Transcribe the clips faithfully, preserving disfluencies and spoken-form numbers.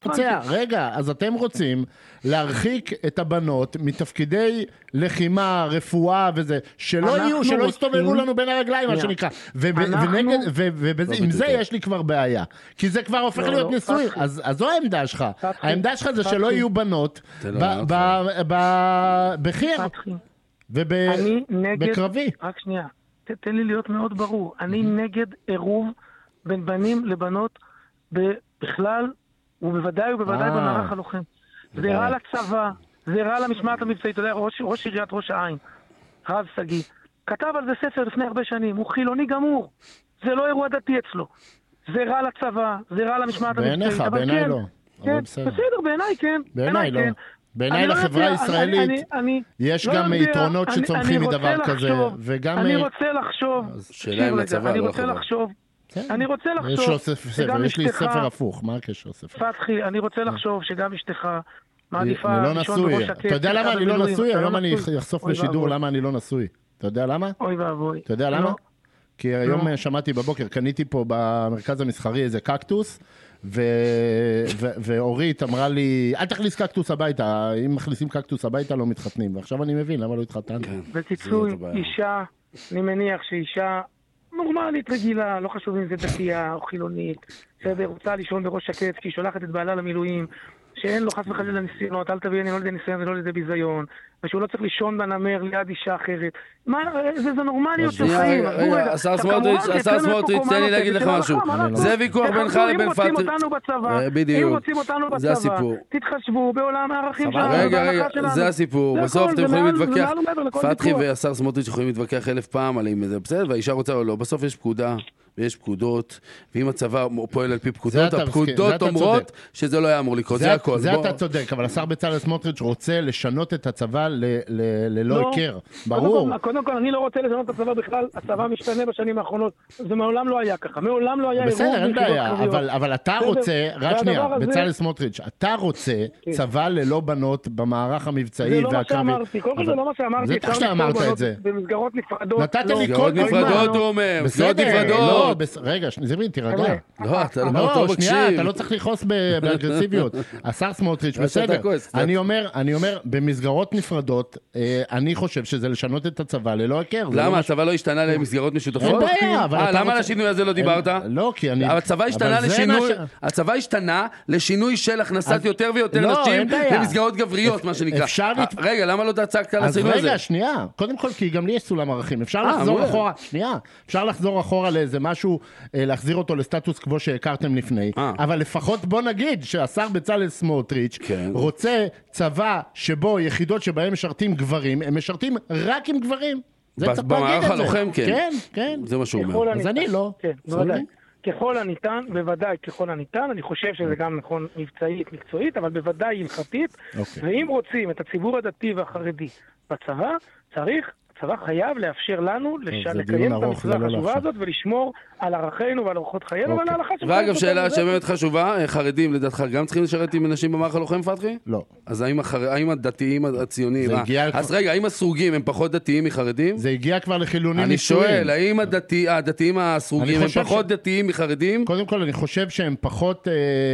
רוצה, רגע, אז אתם רוצים להרחיק את הבנות מתפקידי לחימה, רפואה וזה, שלא יהיו, שלא יסתובבו לנו בין הרגליים, מה שנקרא. ועם זה יש לי כבר בעיה. כי זה כבר הופך להיות ניסוי. אז זו העמדה שלך. העמדה שלך זה שלא יהיו בנות בחיר ובקרבי. רק שנייה, תן לי להיות מאוד ברור. אני נגד עירוב בין בנים לבנות בכלל, ובוודאי ובוודאי במערך הלוחם. זה רע לצבא, זה רע למשמעת המבצעית. אתה יודע, ראש, ראש עיריית ראש העין, רב סגי, כתב על זה ספר לפני הרבה שנים, הוא חילוני גמור. זה לא אירוע דתי אצלו. זה רע לצבא, זה רע למשמעת המבצעית. בעיניך, בעיניי כן, לא. כן, בסדר, בעיניי כן. בעיניי לא. בעיניי לחברה הישראלית יש גם יתרונות שצומחים מדבר כזה, וגם... אני רוצה לחשוב, שאלה עם הצבא, אני רוצה לחשוב, אני רוצה לחשוב, יש לי ספר הפוך, מה הקשר ספר? פתחי, אני רוצה לחשוב שגם אשתך מעדיפה... אני לא נשוי, אתה יודע למה אני לא נשוי? היום אני אחשוף בשידור למה אני לא נשוי. אתה יודע למה? אוי ואבוי. אתה יודע למה? כי היום שמעתי בבוקר, קניתי פה במרכז המסחרי איזה קקטוס, ואורית אמרה לי, אל תכניס קקטוס הביתה, אם מכניסים קקטוס הביתה לא מתחתנים, ועכשיו אני מבין למה לא התחתן. בקיצור, אישה, אני מניח שאישה נורמלית, רגילה, לא חשוב אם זה דתייה או חילונית, בסדר, רוצה לישון בראש שקט, כי היא שולחת את בעלה למילואים, שאין לו חס וחלילה ניסיונות, אל תביא אני לא לידי ניסיון ולא לידי ביזיון, ושהוא לא צריך לישון בנמר ליד אישה אחרת. מה, זה נורמליות של חיים. השר סמוטריץ', השר סמוטריץ', תן לי להגיד לך משהו. זה ויכוח בינך לבין פתחי. אם רוצים אותנו בצבא, אם רוצים אותנו בצבא, תתחשבו בעולם הערכים שלנו. רגע, רגע, זה הסיפור. בסוף אתם יכולים להתווכח, פתחי והשר סמוטריץ' יכולים להתווכח אלף פעם על אם זה בסדר, והאישה רוצה או לא. בסוף יש פקודה. ויש פקודות, ואם הצבא פועל על פי פקודות, הפקודות אומרות שזה לא היה אמור לקרות, זה הכל. זה אתה צודק, אבל השר בצלאל סמוטריץ' רוצה לשנות את הצבא ללא הכר, ברור. קודם כל, אני לא רוצה לשנות את הצבא בכלל, הצבא משתנה בשנים האחרונות, זה מעולם לא היה ככה, מעולם לא היה... בסדר, אין בעיה, אבל אתה רוצה, רק שנייה, בצלאל סמוטריץ', אתה רוצה צבא ללא בנות במערך המבצעי והקרבי. זה לא מה שאמרתי, קודם כל זה לא מה שאמרתי, זה תחת שאמרת את זה. במסגרות נפרדות. נתת לי כל נפרדות, הוא אומר, מסגרות נפרדות. רגע, זמרי, תירגע. לא, אתה לא שנייה, אתה לא צריך לכעוס באגרסיביות. השר סמוטריץ', בסדר. אני אומר, אני אומר, במסגרות נפרדות, אני חושב שזה לשנות את הצבא ללא הכר. למה? הצבא לא השתנה למסגרות משותפות? אין בעיה, אבל... למה על השינוי הזה לא דיברת? לא, כי אני... אבל הצבא השתנה לשינוי, הצבא השתנה לשינוי של הכנסת יותר ויותר נשים במסגרות גבריות, מה שנקרא. רגע, למה לא תצגת על השינוי הזה? אז רגע, שנייה. קודם כל, כי גם לי יש סולם ערכים. אפשר לחזור אחורה, שנייה. אפשר לחזור אחורה לאיזה משהו, להחזיר אותו לסטטוס כמו שהכרתם לפני. אבל לפחות בוא נגיד שהשר בצלאל סמוטריץ' רוצה צבא שבו יחידות שבהם משרתים גברים, הם משרתים רק עם גברים. במערך הלוחם, כן. כן, כן. זה מה שהוא אומר. אז אני לא. כן, בוודאי. ככל הניתן, בוודאי ככל הניתן, אני חושב שזה גם נכון מבצעית, מקצועית, אבל בוודאי הלכתית, ואם רוצים את הציבור הדתי והחרדי בצבא, צריך, הצבא חייב לאפשר לנו לקיים את המצווה החשובה הזאת ולשמור על ערכינו ועל אורחות חיינו ועל ההלכה שלנו. ואגב, שאלה שבאמת חשובה, חרדים לדעתך גם צריכים לשרת עם אנשים במערך הלוחם, פתחי? לא. אז האם הדתיים הציונים, אז רגע, האם הסרוגים הם פחות דתיים מחרדים? זה הגיע כבר לחילונים אני שואל, האם הדתיים הסרוגים הם פחות דתיים מחרדים? קודם כל, אני חושב שהם פחות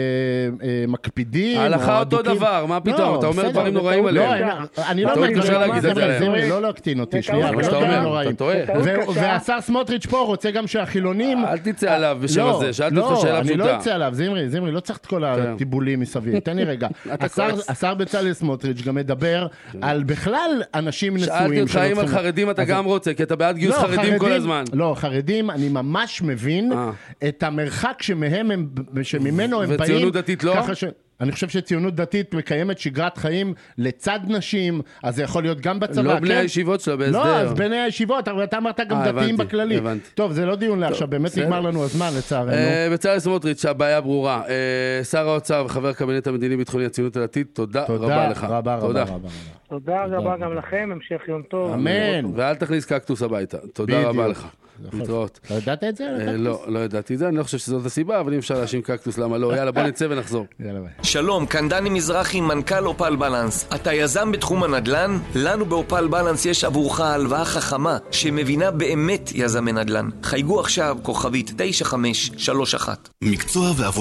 מקפידים. ההלכה אותו דבר, מה פתאום? אתה אומר דברים נוראים עליהם. אני לא להקטין אותי, שנייה, והשר סמוטריץ' פה רוצה גם שהחילונים... אל תצא עליו בשם הזה, שאלת אותך שאלה פשוטה. אני לא אצא עליו, זמרי, זמרי, לא צריך את כל הטיבולים מסביב. תן לי רגע. השר בצלאל סמוטריץ' גם מדבר על בכלל אנשים נשואים. שאלתי אותך אם על חרדים אתה גם רוצה, כי אתה בעד גיוס חרדים כל הזמן. לא, חרדים, אני ממש מבין את המרחק שממנו הם באים. וציונות דתית לא? אני חושב שציונות דתית מקיימת שגרת חיים לצד נשים, אז זה יכול להיות גם בצבא. לא בני הישיבות שלו בהסדר. לא, אז בני הישיבות, אבל אתה אמרת גם דתיים בכללי. טוב, זה לא דיון לעכשיו, באמת נגמר לנו הזמן לצערנו. בצלאל סמוטריץ', הבעיה ברורה. שר האוצר וחבר הקבינט המדיני ביטחוני הציונות הדתית, תודה רבה לך. תודה רבה רבה רבה. תודה רבה גם לכם, המשך יום טוב. אמן. ואל תכניס קקטוס הביתה. תודה רבה לך. להתראות. לא ידעת את זה? לא, לא ידעתי את זה, אני לא חושב שזאת הסיבה, אבל אם אפשר להאשים קקטוס, למה לא? יאללה, בוא נצא ונחזור. שלום, כאן דני מזרחי, מנכ"ל אופל בלנס. אתה יזם בתחום הנדל"ן? לנו באופל בלנס יש עבורך הלוואה חכמה, שמבינה באמת יזמי נדל"ן. חייגו עכשיו כוכבית תשע חמש שלוש אחת. מקצוע ועבודה.